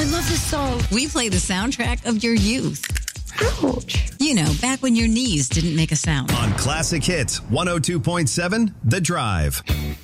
I love this song. We play the soundtrack of your youth. Ouch. You know, back when your knees didn't make a sound. On Classic Hits 102.7 The Drive.